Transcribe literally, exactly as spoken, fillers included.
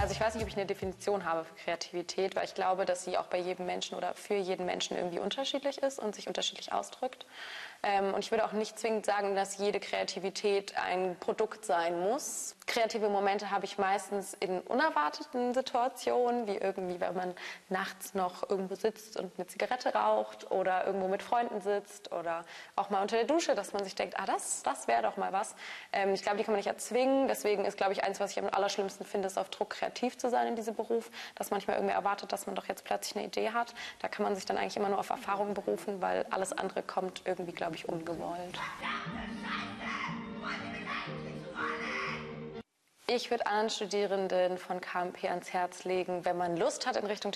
Also ich weiß nicht, ob ich eine Definition habe für Kreativität, weil ich glaube, dass sie auch bei jedem Menschen oder für jeden Menschen irgendwie unterschiedlich ist und sich unterschiedlich ausdrückt. Ähm, und ich würde auch nicht zwingend sagen, dass jede Kreativität ein Produkt sein muss. Kreative Momente habe ich meistens in unerwarteten Situationen, wie irgendwie, wenn man nachts noch irgendwo sitzt und eine Zigarette raucht oder irgendwo mit Freunden sitzt oder auch mal unter der Dusche, dass man sich denkt, ah, das, das wäre doch mal was. Ähm, ich glaube, die kann man nicht erzwingen. Deswegen ist, glaube ich, eins, was ich am allerschlimmsten finde, ist auf Druck kreativ zu sein in diesem Beruf, dass manchmal irgendwer erwartet, dass man doch jetzt plötzlich eine Idee hat. Da kann man sich dann eigentlich immer nur auf Erfahrungen berufen, weil alles andere kommt irgendwie, glaube ich, ungewollt. Ich würde allen Studierenden von K M P ans Herz legen, wenn man Lust hat, in Richtung